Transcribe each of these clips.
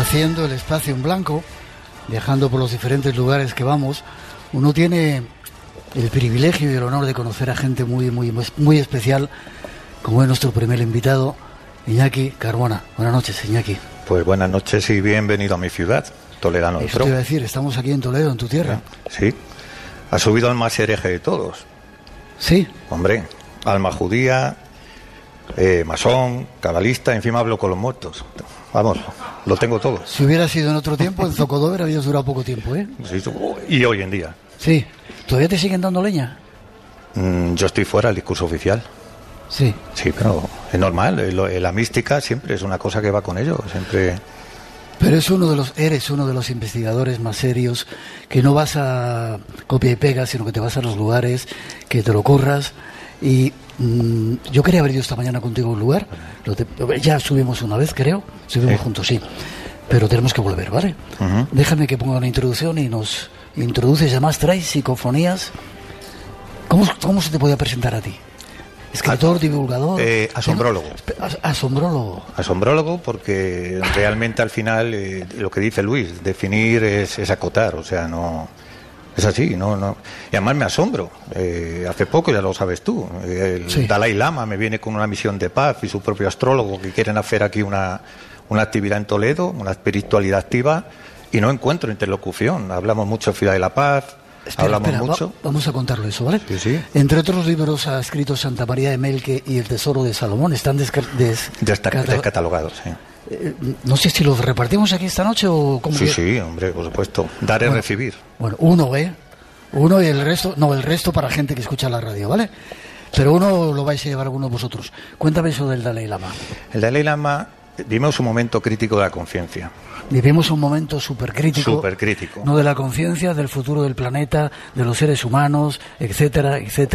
haciendo el espacio en blanco, viajando por los diferentes lugares que vamos, uno tiene el privilegio y el honor de conocer a gente muy especial, como es nuestro primer invitado, Iñaki Carmona. Buenas noches, Iñaki. Pues buenas noches y bienvenido a mi ciudad, Toledano. Eso te iba a decir, estamos aquí en Toledo, en tu tierra. Sí, has subido al más hereje de todos. Sí. Hombre, alma judía, masón, cabalista, encima hablo con los muertos. Vamos, lo tengo todo. Si hubiera sido en otro tiempo, en Zocodover habías durado poco tiempo, ¿eh? Sí, y hoy en día. Sí. ¿Todavía te siguen dando leña? Yo estoy fuera del discurso oficial. Sí. Sí, pero es normal. La mística siempre es una cosa que va con ello. Siempre. Pero eres uno de los investigadores más serios, que no vas a copia y pega, sino que te vas a los lugares, que te lo curras. Y yo quería haber ido esta mañana contigo a un lugar. Ya subimos una vez, creo. Subimos juntos, sí. Pero tenemos que volver, ¿vale? Uh-huh. Déjame que ponga una introducción y nos introduces. Además, traes psicofonías. ¿Cómo se te podía presentar a ti? Escritor, divulgador. Asombrólogo. Asombrólogo. Asombrólogo, porque realmente al final lo que dice Luis, definir es acotar, o sea, no. Es así, no. Y además me asombro. Hace poco, ya lo sabes tú, el Dalai Lama me viene con una misión de paz y su propio astrólogo que quieren hacer aquí una actividad en Toledo, una espiritualidad activa, y no encuentro interlocución. Hablamos mucho de Ciudad de la Paz. Espera, vamos a contarlo eso, ¿vale? Sí. Entre otros libros ha escrito Santa María de Melque y El Tesoro de Salomón. Están descatalogados, sí. No sé si los repartimos aquí esta noche o cómo. Sí, hombre, por supuesto. Dar y recibir. Bueno, uno y el resto para gente que escucha la radio, ¿vale? Pero uno lo vais a llevar alguno de vosotros. Cuéntame eso del Dalai Lama. El Dalai Lama, vivimos un momento crítico de la conciencia. Vivimos un momento supercrítico. No de la conciencia, del futuro del planeta, de los seres humanos, etcétera.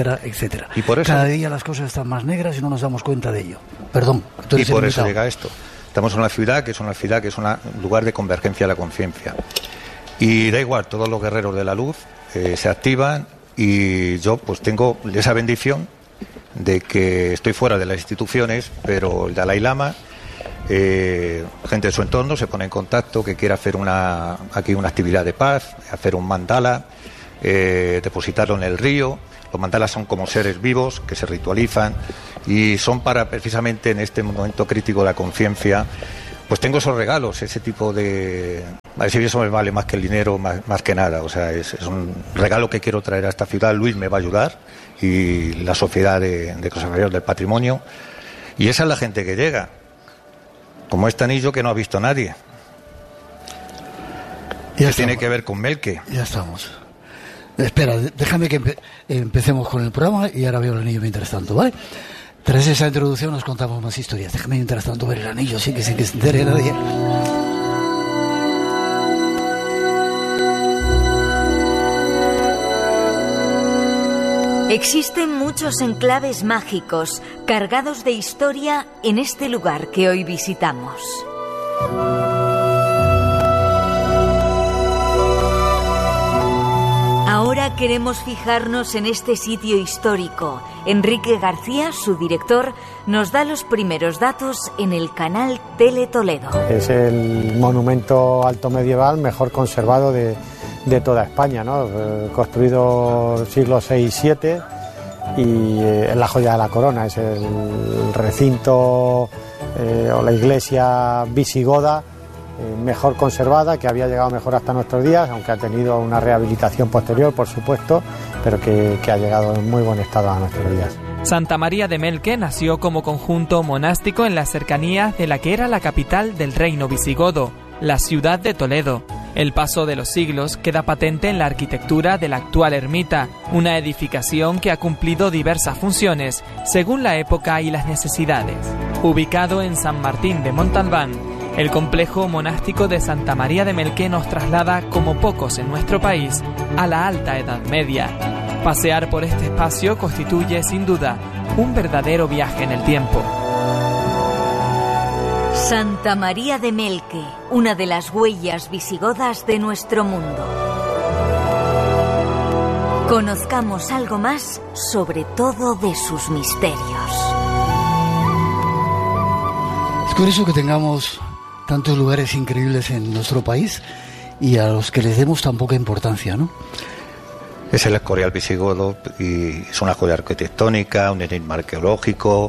Y por eso, cada día las cosas están más negras y no nos damos cuenta de ello. Perdón. Y por eso llega esto. Estamos en una ciudad que es un lugar de convergencia de la conciencia. Y da igual, todos los guerreros de la luz se activan, y yo pues tengo esa bendición de que estoy fuera de las instituciones, pero el Dalai Lama, gente de su entorno se pone en contacto, que quiere hacer aquí una actividad de paz, hacer un mandala, depositarlo en el río. Los mandalas son como seres vivos que se ritualizan y son para, precisamente en este momento crítico de la conciencia, pues tengo esos regalos, ese tipo de. A ver si eso me vale más que el dinero, más que nada. O sea, es un regalo que quiero traer a esta ciudad. Luis me va a ayudar, y la Sociedad de Conservación del Patrimonio. Y esa es la gente que llega, como este anillo que no ha visto nadie. Que tiene que ver con Melque. Ya estamos. Espera, déjame que empecemos con el programa y ahora veo el anillo mientras tanto, ¿vale? Tras esa introducción nos contamos más historias. Déjame mientras tanto ver el anillo, sin que se entere nadie. Existen muchos enclaves mágicos cargados de historia en este lugar que hoy visitamos. Ahora queremos fijarnos en este sitio histórico. Enrique García, su director, nos da los primeros datos en el canal Tele Toledo. Es el monumento alto medieval mejor conservado de toda España, ¿no? Construido siglos VI y VII, y es la joya de la corona. Es el recinto o la iglesia visigoda mejor conservada, que había llegado mejor hasta nuestros días, aunque ha tenido una rehabilitación posterior, por supuesto, pero que ha llegado en muy buen estado a nuestros días. Santa María de Melque nació como conjunto monástico en las cercanías de la que era la capital del reino visigodo, la ciudad de Toledo. El paso de los siglos queda patente en la arquitectura de la actual ermita, una edificación que ha cumplido diversas funciones según la época y las necesidades. Ubicado en San Martín de Montalbán, el complejo monástico de Santa María de Melque nos traslada, como pocos en nuestro país, a la Alta Edad Media. Pasear por este espacio constituye, sin duda, un verdadero viaje en el tiempo. Santa María de Melque, una de las huellas visigodas de nuestro mundo. Conozcamos algo más sobre todo de sus misterios. Es curioso que tengamos tantos lugares increíbles en nuestro país y a los que les demos tan poca importancia, ¿no? Es el Escorial visigodo y es una joya arquitectónica, un enigma arqueológico,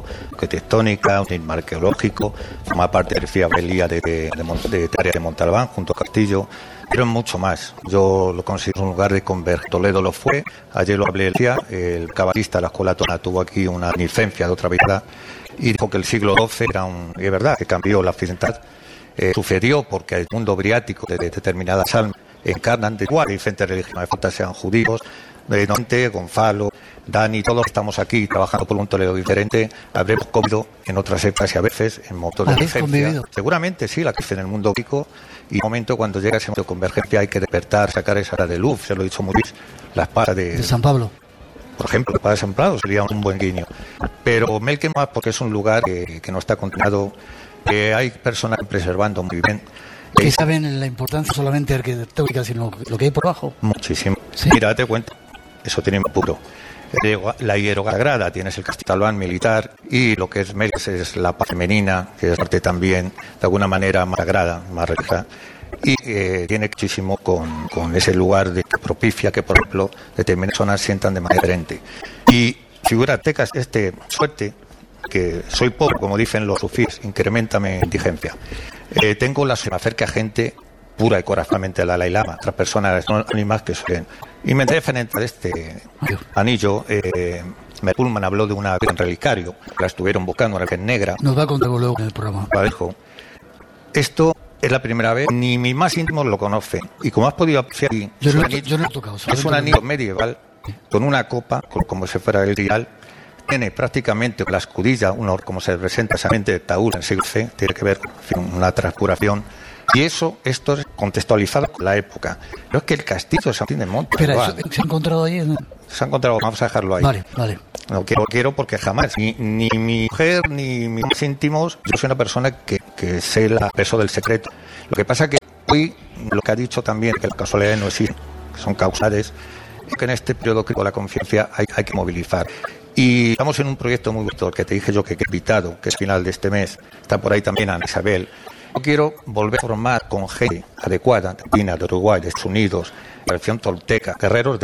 forma parte de la fiabilidad de área de Montalbán junto al castillo, pero es mucho más. Yo lo considero un lugar de convergencia. Toledo lo fue, ayer lo hablé, el cabalista de la escuela Tona tuvo aquí una licencia de otra vida y dijo que el siglo XII era y es verdad que cambió la occidental, sucedió porque el mundo briático de determinadas almas encarnan de igual diferentes religiones, de falta sean judíos, de Norte, Gonzalo, Dani, todos estamos aquí trabajando por un Toledo diferente. Habremos comido en otras épocas y a veces en momentos de convergencia. Seguramente sí, la que en el mundo rico, y en un momento cuando llega ese momento de convergencia hay que despertar, sacar esa hora de luz, se lo he dicho muy bien, la espada de San Pablo. Por ejemplo, la espada de San Pablo sería un buen guiño. Pero Melken más porque es un lugar que no está contaminado, que hay personas preservando muy bien. Que saben la importancia solamente arquitectónica, sino lo que hay por abajo. Muchísimo. ¿Sí? Mira, date cuenta, eso tiene puro. La hierográfica sagrada, tienes el castillo Albán militar y lo que es Melken es la paz femenina, que es parte también de alguna manera más sagrada, más religiosa. Y tiene muchísimo con ese lugar que propicia que, por ejemplo, determinadas zonas sientan de manera diferente. Y figúrate que suerte, que soy pobre, como dicen los sufís, incrementame en indigencia. Tengo la suerte de acerca a gente pura y corazonamente al Dalai Lama, otras personas anónimas que suelen. Y me frente a este anillo, Pullman habló de una en relicario, la estuvieron buscando, una vez negra. Nos va a contar luego en el programa. Esto es la primera vez, ni mis más íntimos lo conocen. Y como has podido apreciar, yo no he tocado. Es un anillo medieval con una copa, como si fuera el grial. Tiene prácticamente la escudilla, como se representa exactamente de Taúl en el siglo C, tiene que ver con una transcuración. Y esto es contextualizado con la época. Pero es que el castillo se tiene monte. Espera, ¿se ha encontrado ahí? Se ha encontrado, vamos a dejarlo ahí. Vale. No quiero porque jamás, ni mi mujer, ni mis más íntimos, yo soy una persona que sé el peso del secreto. Lo que pasa que hoy, lo que ha dicho también, que las casualidades no existen, que son causales, es que en este periodo crítico de la conciencia hay que movilizar. Y estamos en un proyecto muy bonito, que te dije yo que he invitado, que es final de este mes, está por ahí también Ana Isabel. Yo quiero volver a formar con gente adecuada, de Argentina, de Uruguay, de Estados Unidos, la región tolteca, guerreros